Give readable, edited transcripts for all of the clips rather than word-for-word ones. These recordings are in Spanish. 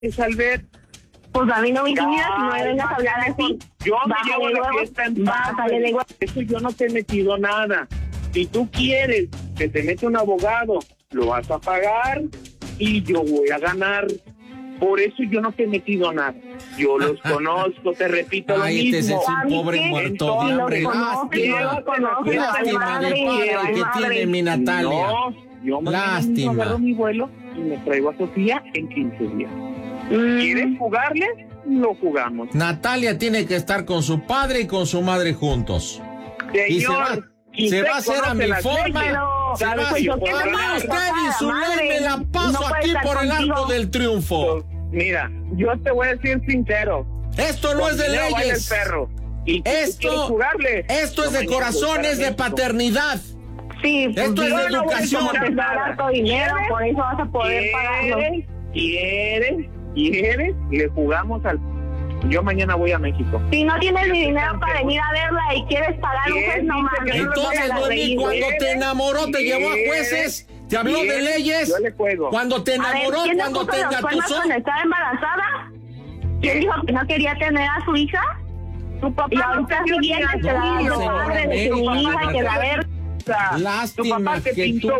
Albert. Pues a mí no me intimidas y no me vengas a hablar así. Yo me llevo la fiesta en paz. Eso yo no te he metido nada. Si tú quieres que te mete un abogado, lo vas a pagar y yo voy a ganar. Por eso yo no te he metido nada. Yo los conozco, te repito lo mismo. Este es un pobre muerto de hambre. Lástima de padre que tiene mi Natalia. No, yo mañana agarro mi vuelo y me traigo a Sofía en 15 días. ¿Quieres jugarle? Lo jugamos. Natalia tiene que estar con su padre y con su madre juntos. Señor, y se va a hacer a mi forma. Usted y su ley me la paso aquí por el Arco del Triunfo. Mira, yo te voy a decir sincero. Esto no es de leyes. Esto es de corazón, es de paternidad. Sí, pues esto es de educación. Dinero, por eso vas a poder pagarlo. ¿Quieres? Le jugamos al... Yo mañana voy a México. Si no tienes ni dinero para venir a verla y quieres pagar un juez, no mames. Entonces, Noemí, cuando te enamoró, te llevó a jueces, te habló de leyes. Yo le juego. Cuando te enamoró, cuando te engatusó. Cuando estaba embarazada, ¿quién dijo que no quería tener a su hija? Tu papá. Y ahorita sí viene, te la madre de su hija, que la ver. Lástima que tú...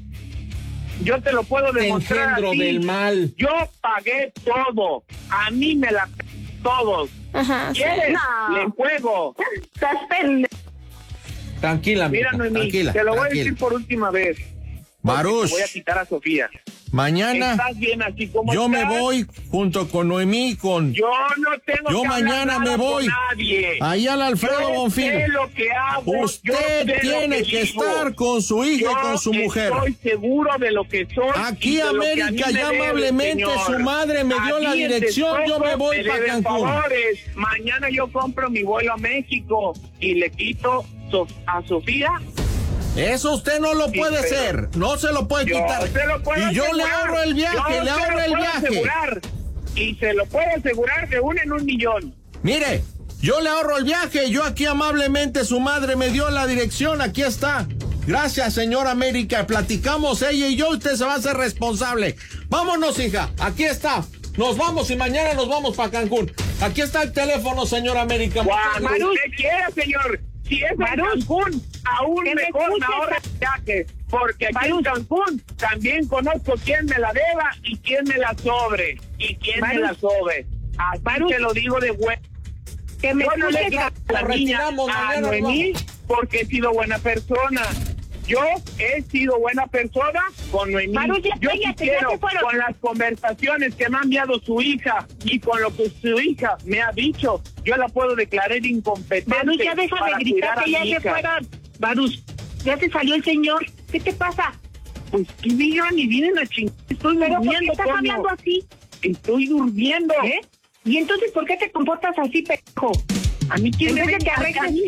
Yo te lo puedo demostrar así. Del mal. Yo pagué todo. A mí me la... Todos. Ajá. ¿Quieres? No. Le juego. Estás pendejo. Tranquila, mira, Noemí, tranquila. Te lo voy a decir por última vez. Baruch. Voy a quitar a Sofía. Mañana ¿Estás bien así como yo estás? Me voy junto con Noemí, Yo no tengo yo que mañana hablar me voy con nadie. ahí al Alfredo yo Bonfil. Sé lo que hago, usted tiene que estar con su hija y con su mujer. Estoy seguro de lo que soy. Aquí América ya amablemente su madre me dio la dirección, yo me voy para Cancún. Mañana yo compro mi vuelo a México y le quito a Sofía. Eso usted no lo puede hacer, no se lo puede quitar. Y yo le ahorro el viaje, le ahorro el viaje. Y se lo puedo asegurar de 1 en 1,000,000. Mire, yo le ahorro el viaje, yo aquí amablemente su madre me dio la dirección, aquí está. Gracias, señora América, platicamos ella y yo, usted se va a hacer responsable. Vámonos, hija, aquí está. Nos vamos y mañana nos vamos para Cancún. Aquí está el teléfono, señora América. Cuando usted quiera, señor. Si es en Cancún, aún mejor me ahorra el viaje, porque aquí en Cancún también conozco quién me la deba y quién me la sobre. Y quién me la sobre. Así te lo digo de bueno. Que me no le digas a la niña, a Noemí, porque he sido buena persona. Yo he sido buena persona con Noemí. Yo quiero, con las conversaciones que me ha enviado su hija y con lo que su hija me ha dicho, yo la puedo declarar incompetente. Baruch, ya deja de gritar que ya se fueron. Baruch, ya se salió el señor. ¿Qué te pasa? Pues que digan y vienen a chingar. Estoy durmiendo. ¿Por qué estás hablando así? Estoy durmiendo. ¿Y entonces por qué te comportas así, pendejo? A mí quién me viene a gritar. A mí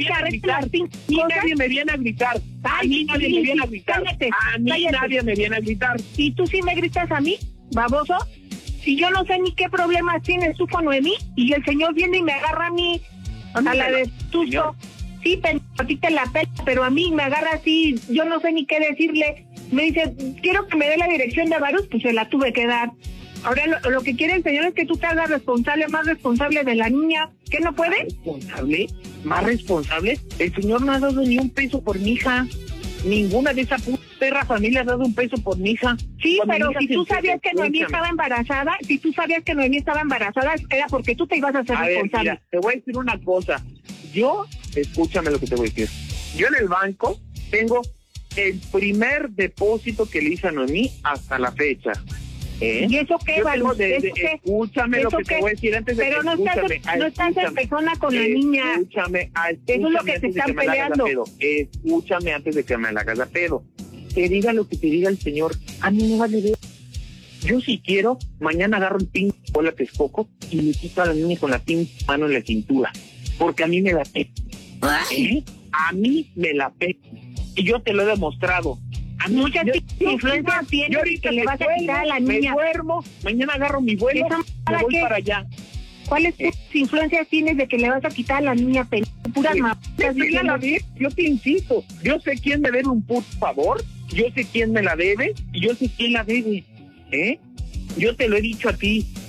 nadie me viene a gritar. A mí nadie me viene a gritar. A mí nadie me viene a gritar. ¿Y tú sí me gritas a mí, baboso? Si yo no sé ni qué problemas tienes tú con Noemí y el señor viene y me agarra a mí a la de susto. Sí, a ti te la pela, pero a mí me agarra así, yo no sé ni qué decirle. Me dice, quiero que me dé la dirección de Baruch, pues se la tuve que dar. Ahora lo que quiere el señor es que tú te hagas responsable, más responsable de la niña. ¿Qué no puede? ¿Responsable? ¿Más responsable? El señor no ha dado ni un peso por mi hija. Ninguna de esa perra familia ha dado un peso por mi hija. Sí, pero si tú sabías que Noemí estaba embarazada, era porque tú te ibas a hacer responsable. Mira, te voy a decir una cosa. Yo, escúchame lo que te voy a decir. Yo en el banco tengo el primer depósito que le hice a Noemí hasta la fecha. ¿Y eso qué, Baruch? Escúchame lo que te voy a decir antes de pero no estás en persona con la niña. Escúchame eso es lo que te están peleando. Escúchame antes de que me la hagas a pedo. Que diga lo que te diga el señor. A mí me vale ver. Yo si quiero, mañana agarro el pin bola que escoco y le quito a la niña con la mano en la cintura. Porque a mí me la pega. A mí me la pega. Y yo te lo he demostrado. Muchas influencias tienes que le vas a quitar a la niña. Me duermo, mañana agarro mi vuelo, me voy para allá. ¿Cuáles influencias tienes de que le vas a quitar a la niña? Puras mapas. Yo te insisto, yo sé quién me debe un puto favor, yo sé quién me la debe y yo sé quién la debe. Yo te lo he dicho a ti.